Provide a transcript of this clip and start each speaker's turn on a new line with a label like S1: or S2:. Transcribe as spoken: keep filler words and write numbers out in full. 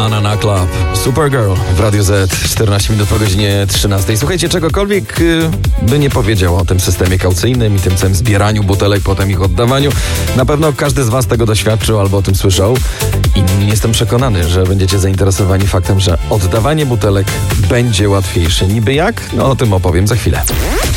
S1: Banana Club. Supergirl w Radio Z, czternaście minut po godzinie trzynastej. Słuchajcie, czegokolwiek y, by nie powiedział o tym systemie kaucyjnym i tym całym zbieraniu butelek, potem ich oddawaniu. Na pewno każdy z was tego doświadczył albo o tym słyszał. I jestem przekonany, że będziecie zainteresowani faktem, że oddawanie butelek będzie łatwiejsze. Niby jak? No o tym opowiem za chwilę.